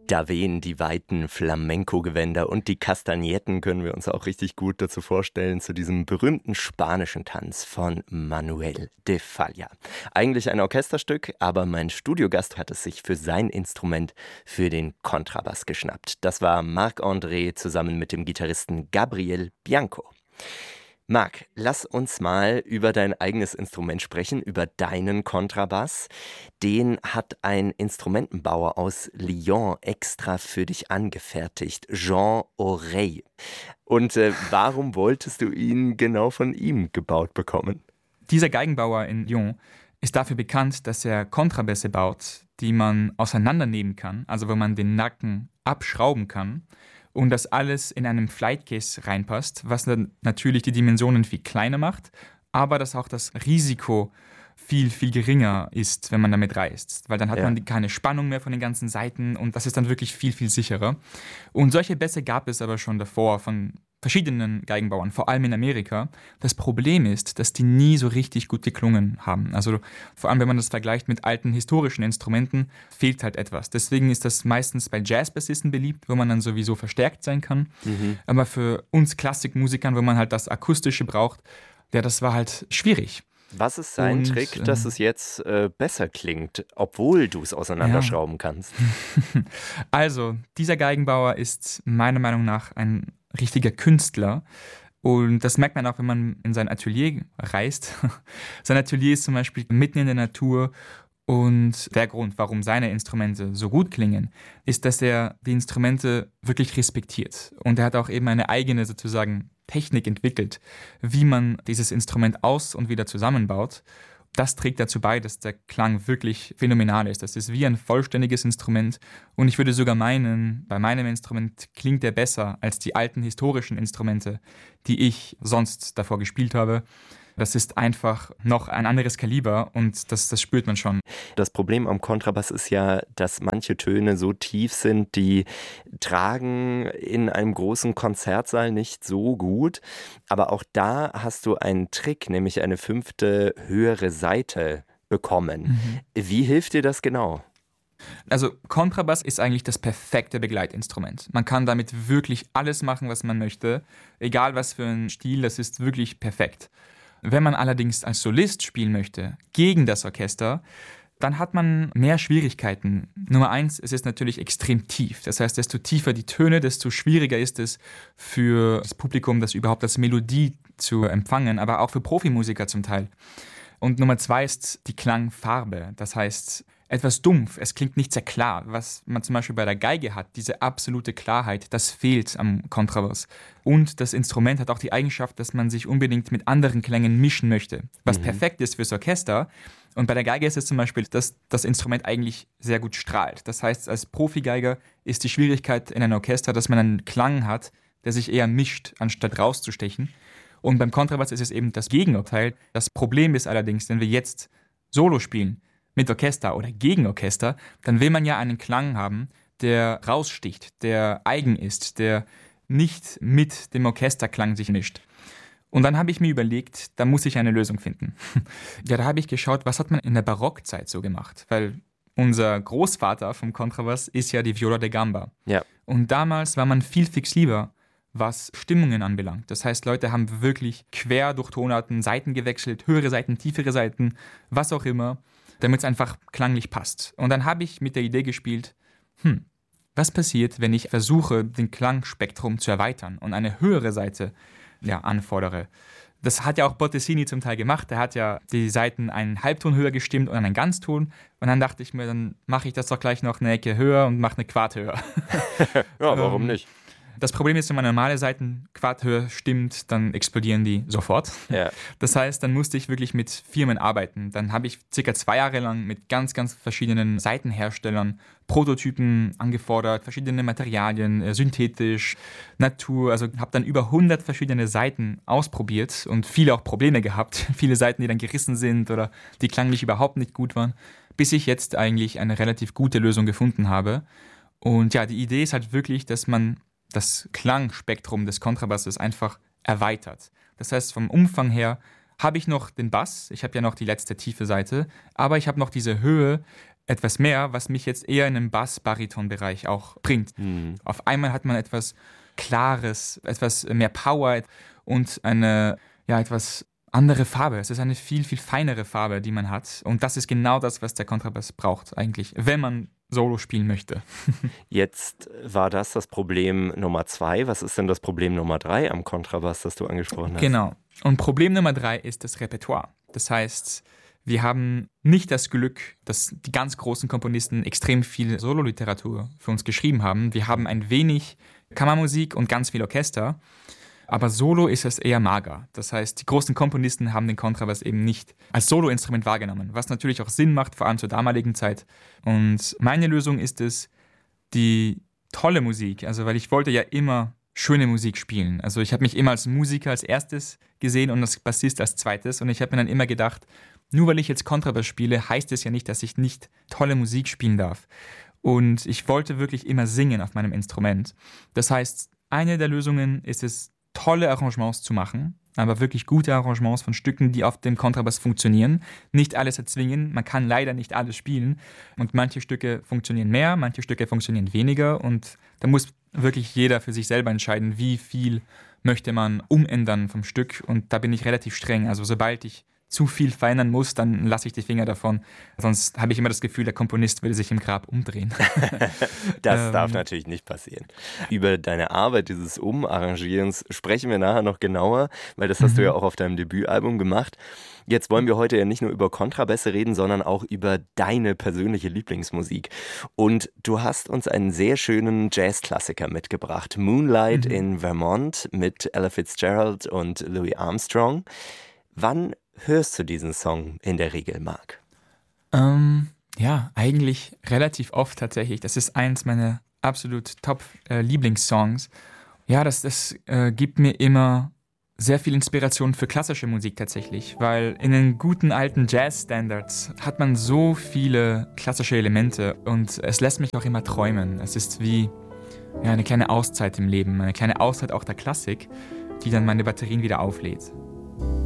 Da wehen die weiten Flamenco-Gewänder und die Kastagnetten können wir uns auch richtig gut dazu vorstellen, zu diesem berühmten spanischen Tanz von Manuel de Falla. Eigentlich ein Orchesterstück, aber mein Studiogast hat es sich für sein Instrument, für den Kontrabass geschnappt. Das war Marc-André zusammen mit dem Gitarristen Gabriel Bianco. Marc, lass uns mal über dein eigenes Instrument sprechen, über deinen Kontrabass. Den hat ein Instrumentenbauer aus Lyon extra für dich angefertigt, Jean Oreille. Und warum wolltest du ihn genau von ihm gebaut bekommen? Dieser Geigenbauer in Lyon ist dafür bekannt, dass er Kontrabässe baut, die man auseinandernehmen kann, also wo man den Nacken abschrauben kann. Und das alles in einem Flight Case reinpasst, was dann natürlich die Dimensionen viel kleiner macht, aber dass auch das Risiko viel, viel geringer ist, wenn man damit reist. Weil dann hat man keine Spannung mehr von den ganzen Seiten und das ist dann wirklich viel, viel sicherer. Und solche Bässe gab es aber schon davor von verschiedenen Geigenbauern, vor allem in Amerika. Das Problem ist, dass die nie so richtig gut geklungen haben. Also vor allem, wenn man das vergleicht mit alten historischen Instrumenten, fehlt halt etwas. Deswegen ist das meistens bei Jazzbassisten beliebt, wo man dann sowieso verstärkt sein kann. Aber für uns Klassikmusikern, wo man halt das Akustische braucht, ja, das war halt schwierig. Was ist sein Trick, dass es jetzt besser klingt, obwohl du es auseinanderschrauben kannst? Also, dieser Geigenbauer ist meiner Meinung nach ein richtiger Künstler. Und das merkt man auch, wenn man in sein Atelier reist. Sein Atelier ist zum Beispiel mitten in der Natur. Und der Grund, warum seine Instrumente so gut klingen, ist, dass er die Instrumente wirklich respektiert. Und er hat auch eben eine eigene sozusagen Technik entwickelt, wie man dieses Instrument aus- und wieder zusammenbaut. Das trägt dazu bei, dass der Klang wirklich phänomenal ist. Das ist wie ein vollständiges Instrument. Und ich würde sogar meinen, bei meinem Instrument klingt er besser als die alten historischen Instrumente, die ich sonst davor gespielt habe. Das ist einfach noch ein anderes Kaliber und das spürt man schon. Das Problem am Kontrabass ist ja, dass manche Töne so tief sind, die tragen in einem großen Konzertsaal nicht so gut. Aber auch da hast du einen Trick, nämlich eine 5. höhere Saite bekommen. Wie hilft dir das genau? Also Kontrabass ist eigentlich das perfekte Begleitinstrument. Man kann damit wirklich alles machen, was man möchte. Egal was für ein Stil, das ist wirklich perfekt. Wenn man allerdings als Solist spielen möchte, gegen das Orchester, dann hat man mehr Schwierigkeiten. Nummer 1, es ist natürlich extrem tief. Das heißt, desto tiefer die Töne, desto schwieriger ist es für das Publikum, das überhaupt als Melodie zu empfangen, aber auch für Profimusiker zum Teil. Und Nummer 2 ist die Klangfarbe. Das heißt, etwas dumpf, es klingt nicht sehr klar. Was man zum Beispiel bei der Geige hat, diese absolute Klarheit, das fehlt am Kontrabass. Und das Instrument hat auch die Eigenschaft, dass man sich unbedingt mit anderen Klängen mischen möchte, was perfekt ist fürs Orchester. Und bei der Geige ist es zum Beispiel, dass das Instrument eigentlich sehr gut strahlt. Das heißt, als Profigeiger ist die Schwierigkeit in einem Orchester, dass man einen Klang hat, der sich eher mischt, anstatt rauszustechen. Und beim Kontrabass ist es eben das Gegenteil. Das Problem ist allerdings, wenn wir jetzt Solo spielen, mit Orchester oder gegen Orchester, dann will man ja einen Klang haben, der raussticht, der eigen ist, der nicht mit dem Orchesterklang sich mischt. Und dann habe ich mir überlegt, da muss ich eine Lösung finden. Ja, da habe ich geschaut, was hat man in der Barockzeit so gemacht? Weil unser Großvater vom Kontrabass ist ja die Viola da Gamba. Ja. Und damals war man viel flexibler, was Stimmungen anbelangt. Das heißt, Leute haben wirklich quer durch Tonarten Saiten gewechselt, höhere Saiten, tiefere Saiten, was auch immer, damit es einfach klanglich passt. Und dann habe ich mit der Idee gespielt, was passiert, wenn ich versuche, den Klangspektrum zu erweitern und eine höhere Saite anfordere. Das hat ja auch Bottesini zum Teil gemacht. Er hat ja die Saiten einen Halbton höher gestimmt und einen Ganzton. Und dann dachte ich mir, dann mache ich das doch gleich noch eine Ecke höher und mache eine Quart höher. Ja, warum nicht? Das Problem ist, wenn man normale Saiten Quarthöhe stimmt, dann explodieren die sofort. Ja. Das heißt, dann musste ich wirklich mit Firmen arbeiten. Dann habe ich ca. 2 Jahre lang mit ganz, ganz verschiedenen Saitenherstellern Prototypen angefordert, verschiedene Materialien, synthetisch, Natur. Also habe dann über 100 verschiedene Saiten ausprobiert und viele auch Probleme gehabt. Viele Saiten, die dann gerissen sind oder die klanglich überhaupt nicht gut waren, bis ich jetzt eigentlich eine relativ gute Lösung gefunden habe. Und ja, die Idee ist halt wirklich, dass man das Klangspektrum des Kontrabasses einfach erweitert. Das heißt, vom Umfang her habe ich noch den Bass, ich habe ja noch die letzte tiefe Saite, aber ich habe noch diese Höhe, etwas mehr, was mich jetzt eher in den Bass-Bariton-Bereich auch bringt. Auf einmal hat man etwas Klares, etwas mehr Power und eine etwas andere Farbe. Es ist eine viel, viel feinere Farbe, die man hat. Und das ist genau das, was der Kontrabass braucht eigentlich, wenn man Solo spielen möchte. Jetzt war das Problem Nummer 2. Was ist denn das Problem Nummer 3 am Kontrabass, das du angesprochen hast? Genau. Und Problem Nummer 3 ist das Repertoire. Das heißt, wir haben nicht das Glück, dass die ganz großen Komponisten extrem viel Sololiteratur für uns geschrieben haben. Wir haben ein wenig Kammermusik und ganz viel Orchester. Aber Solo ist es eher mager. Das heißt, die großen Komponisten haben den Kontrabass eben nicht als Soloinstrument wahrgenommen, was natürlich auch Sinn macht, vor allem zur damaligen Zeit. Und meine Lösung ist es, die tolle Musik, also weil ich wollte ja immer schöne Musik spielen. Also ich habe mich immer als Musiker als erstes gesehen und als Bassist als zweites. Und ich habe mir dann immer gedacht, nur weil ich jetzt Kontrabass spiele, heißt es ja nicht, dass ich nicht tolle Musik spielen darf. Und ich wollte wirklich immer singen auf meinem Instrument. Das heißt, eine der Lösungen ist es, tolle Arrangements zu machen, aber wirklich gute Arrangements von Stücken, die auf dem Kontrabass funktionieren. Nicht alles erzwingen, man kann leider nicht alles spielen und manche Stücke funktionieren mehr, manche Stücke funktionieren weniger und da muss wirklich jeder für sich selber entscheiden, wie viel möchte man umändern vom Stück und da bin ich relativ streng. Also sobald ich zu viel verändern muss, dann lasse ich die Finger davon. Sonst habe ich immer das Gefühl, der Komponist will sich im Grab umdrehen. Das darf natürlich nicht passieren. Über deine Arbeit dieses Umarrangierens sprechen wir nachher noch genauer, weil das hast du ja auch auf deinem Debütalbum gemacht. Jetzt wollen wir heute ja nicht nur über Kontrabässe reden, sondern auch über deine persönliche Lieblingsmusik. Und du hast uns einen sehr schönen Jazzklassiker mitgebracht. Moonlight in Vermont mit Ella Fitzgerald und Louis Armstrong. Wann hörst du diesen Song in der Regel, Marc? Eigentlich relativ oft tatsächlich. Das ist eins meiner absolut Top-Lieblingssongs. Das gibt mir immer sehr viel Inspiration für klassische Musik tatsächlich, weil in den guten alten Jazz-Standards hat man so viele klassische Elemente und es lässt mich auch immer träumen. Es ist wie eine kleine Auszeit im Leben, eine kleine Auszeit auch der Klassik, die dann meine Batterien wieder auflädt.